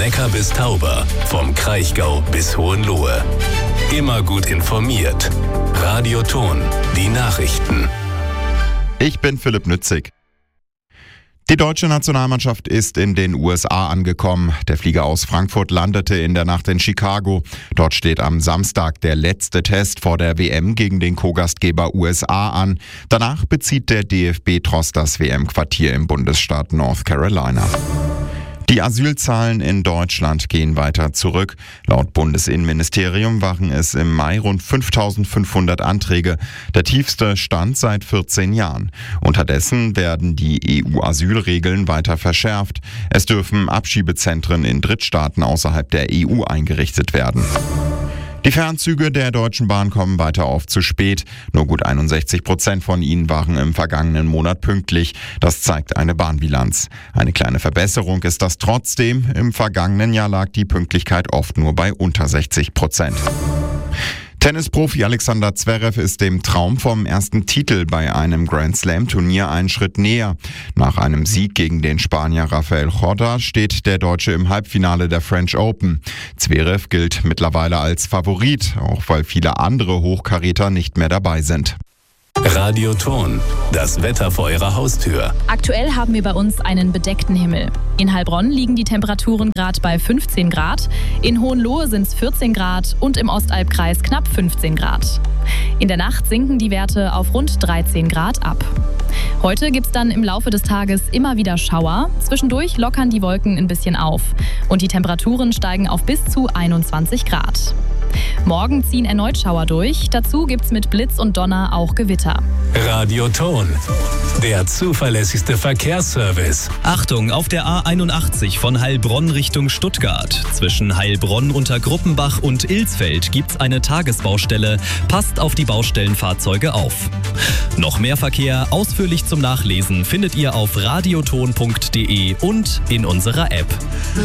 Neckar bis Tauber, vom Kraichgau bis Hohenlohe. Immer gut informiert. Radio Thon, die Nachrichten. Ich bin Philipp Nützig. Die deutsche Nationalmannschaft ist in den USA angekommen. Der Flieger aus Frankfurt landete in der Nacht in Chicago. Dort steht am Samstag der letzte Test vor der WM gegen den Co-Gastgeber USA an. Danach bezieht der DFB-Tross das WM-Quartier im Bundesstaat North Carolina. Die Asylzahlen in Deutschland gehen weiter zurück. Laut Bundesinnenministerium waren es im Mai rund 5.500 Anträge, der tiefste Stand seit 14 Jahren. Unterdessen werden die EU-Asylregeln weiter verschärft. Es dürfen Abschiebezentren in Drittstaaten außerhalb der EU eingerichtet werden. Die Fernzüge der Deutschen Bahn kommen weiter oft zu spät. Nur gut 61% von ihnen waren im vergangenen Monat pünktlich. Das zeigt eine Bahnbilanz. Eine kleine Verbesserung ist das trotzdem. Im vergangenen Jahr lag die Pünktlichkeit oft nur bei unter 60%. Tennisprofi Alexander Zverev ist dem Traum vom ersten Titel bei einem Grand-Slam-Turnier einen Schritt näher. Nach einem Sieg gegen den Spanier Rafael Corda steht der Deutsche im Halbfinale der French Open. Zverev gilt mittlerweile als Favorit, auch weil viele andere Hochkaräter nicht mehr dabei sind. Radio Thon, das Wetter vor Ihrer Haustür. Aktuell haben wir bei uns einen bedeckten Himmel. In Heilbronn liegen die Temperaturen gerade bei 15 Grad, in Hohenlohe sind es 14 Grad und im Ostalbkreis knapp 15 Grad. In der Nacht sinken die Werte auf rund 13 Grad ab. Heute gibt es dann im Laufe des Tages immer wieder Schauer. Zwischendurch lockern die Wolken ein bisschen auf und die Temperaturen steigen auf bis zu 21 Grad. Morgen ziehen erneut Schauer durch. Dazu gibt's mit Blitz und Donner auch Gewitter. Radio Thon, der zuverlässigste Verkehrsservice. Achtung, auf der A81 von Heilbronn Richtung Stuttgart. Zwischen Heilbronn unter Gruppenbach und Ilsfeld gibt's eine Tagesbaustelle. Passt auf die Baustellenfahrzeuge auf. Noch mehr Verkehr ausführlich zum Nachlesen findet ihr auf radiothon.de und in unserer App.